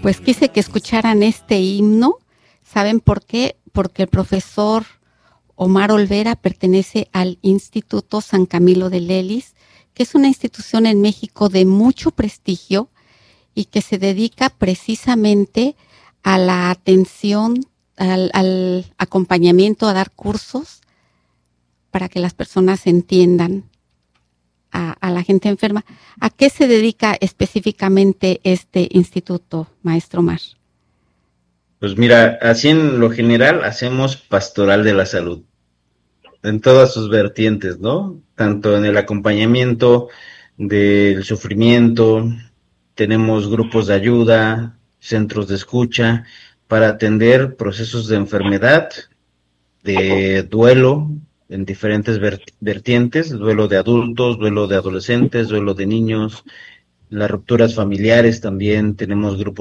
Pues quise que escucharan este himno. ¿Saben por qué? Porque el profesor Omar Olvera pertenece al Instituto San Camilo de Lelis, que es una institución en México de mucho prestigio y que se dedica precisamente a la atención, al acompañamiento, a dar cursos para que las personas entiendan a la gente enferma. ¿A qué se dedica específicamente este instituto, maestro Omar? Pues mira, así en lo general hacemos pastoral de la salud, en todas sus vertientes, ¿no? Tanto en el acompañamiento del sufrimiento, tenemos grupos de ayuda, centros de escucha, para atender procesos de enfermedad, de duelo, en diferentes vertientes, duelo de adultos, duelo de adolescentes, duelo de niños, las rupturas familiares también, tenemos grupos